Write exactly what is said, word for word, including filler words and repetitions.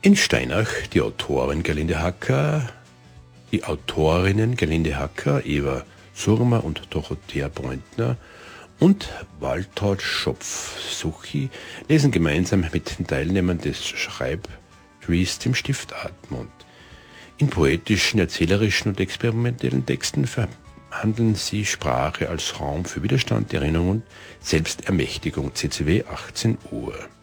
In Steinach die Autorin Gerlinde Hacker, die Autorinnen Gerlinde Hacker, Eva Surma und Dorothea Breuntner und Waltraud Schopf-Suchi lesen gemeinsam mit den Teilnehmern des Schreibtrees dem Stift Admont. In poetischen, erzählerischen und experimentellen Texten verhandeln sie Sprache als Raum für Widerstand, Erinnerung und Selbstermächtigung. C C W achtzehn Uhr.